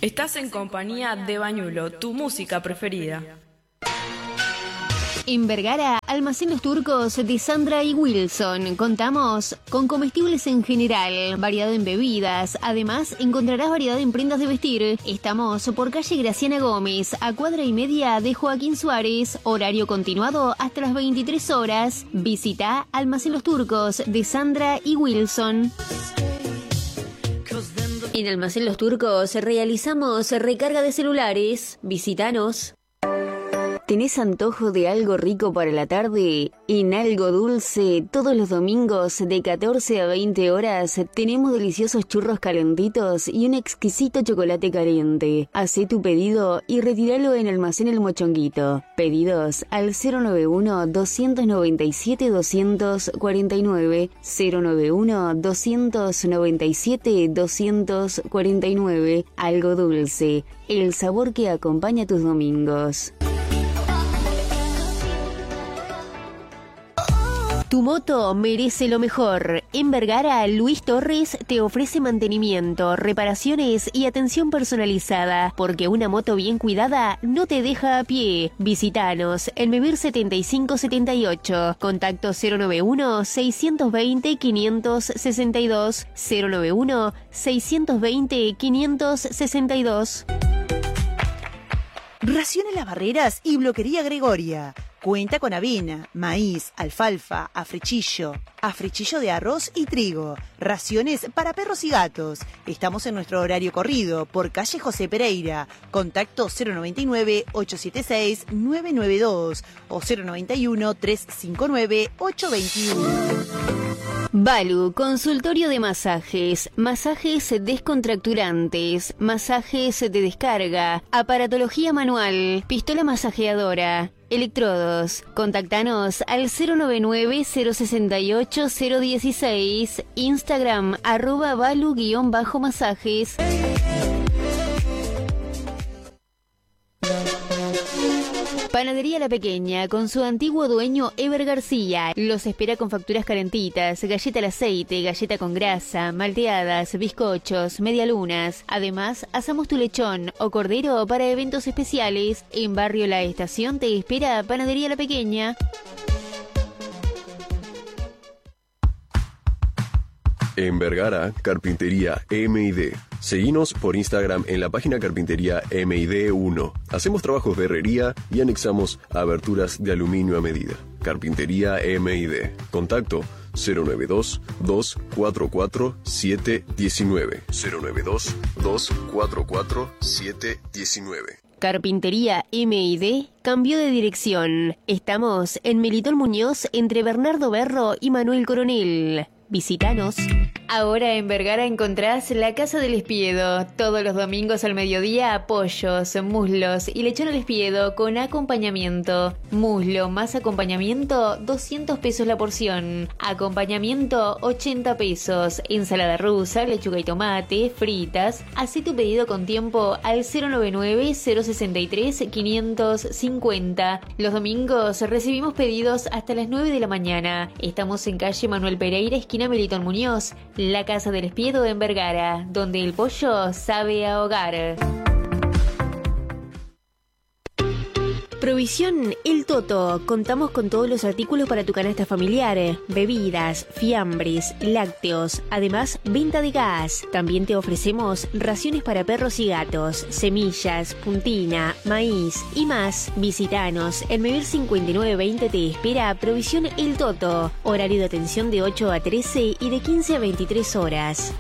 Estás en compañía de Bañulo, tu música preferida. En Vergara, Almacén Los Turcos de Sandra y Wilson. Contamos con comestibles en general, variedad en bebidas. Además, encontrarás variedad en prendas de vestir. Estamos por calle Graciana Gómez, a cuadra y media de Joaquín Suárez. Horario continuado hasta las 23 horas. Visita Almacén Los Turcos de Sandra y Wilson. En Almacén Los Turcos realizamos recarga de celulares. Visítanos. ¿Tenés antojo de algo rico para la tarde? En Algo Dulce, todos los domingos de 14 a 20 horas, tenemos deliciosos churros calentitos y un exquisito chocolate caliente. Hacé tu pedido y retíralo en Almacén El Mochonguito. Pedidos al 091-297-249, 091-297-249. Algo Dulce, el sabor que acompaña tus domingos. Tu moto merece lo mejor. En Vergara, Luis Torres te ofrece mantenimiento, reparaciones y atención personalizada, porque una moto bien cuidada no te deja a pie. Visítanos en Memir 7578. Contacto 091-620-562, 091-620-562. Raciones Las Barreras y Bloquería Gregoria. Cuenta con avena, maíz, alfalfa, africhillo de arroz y trigo. Raciones para perros y gatos. Estamos en nuestro horario corrido por calle José Pereira. Contacto 099-876-992 o 091-359-821. Balu, consultorio de masajes, masajes descontracturantes, masajes de descarga, aparatología manual, pistola masajeadora, electrodos. Contactanos al 099-068-016, Instagram @balu_masajes. Panadería La Pequeña, con su antiguo dueño Eber García. Los espera con facturas calentitas, galleta al aceite, galleta con grasa, malteadas, bizcochos, medialunas. Además, asamos tu lechón o cordero para eventos especiales. En Barrio La Estación te espera Panadería La Pequeña. En Vergara, Carpintería M&D. Seguinos por Instagram en la página Carpintería M&D1. Hacemos trabajos de herrería y anexamos aberturas de aluminio a medida. Carpintería M&D. Contacto 092-244-719. 092-244-719. Carpintería M&D cambió de dirección. Estamos en Melitón Muñoz, entre Bernardo Berro y Manuel Coronel. Visítanos. Ahora en Vergara encontrás la Casa del Espiedo. Todos los domingos al mediodía, pollos, muslos y lechón al espiedo con acompañamiento. Muslo más acompañamiento, 200 pesos la porción. Acompañamiento, 80 pesos. Ensalada rusa, lechuga y tomate, fritas. Hacé tu pedido con tiempo al 099-063-550. Los domingos recibimos pedidos hasta las 9 de la mañana. Estamos en calle Manuel Pereira, esquina Melitón Muñoz. La Casa del Espiedo en Vergara, donde el pollo sabe a hogar. Provisión El Toto. Contamos con todos los artículos para tu canasta familiar, bebidas, fiambres, lácteos, además venta de gas. También te ofrecemos raciones para perros y gatos, semillas, puntina, maíz y más. Visítanos. En Memir 5920 te espera Provisión El Toto. Horario de atención de 8 a 13 y de 15 a 23 horas.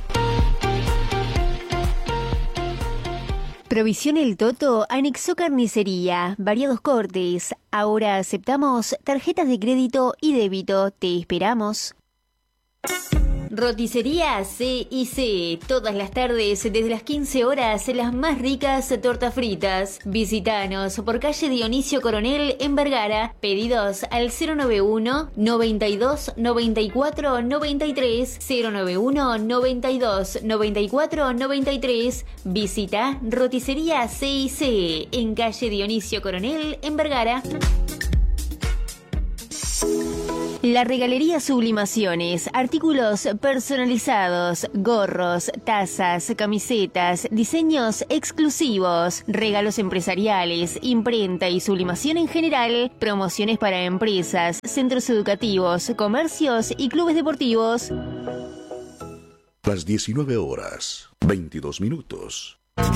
Provisión El Toto anexó carnicería, variados cortes. Ahora aceptamos tarjetas de crédito y débito. Te esperamos. Roticería C&C. Todas las tardes, desde las 15 horas, las más ricas tortas fritas. Visítanos por calle Dionisio Coronel en Vergara. Pedidos al 091 92 94 93 091 92 94 93. Visita Roticería C&C en calle Dionisio Coronel en Vergara. La Regalería Sublimaciones, artículos personalizados, gorros, tazas, camisetas, diseños exclusivos, regalos empresariales, imprenta y sublimación en general, promociones para empresas, centros educativos, comercios y clubes deportivos. Las 19 horas, 22 minutos.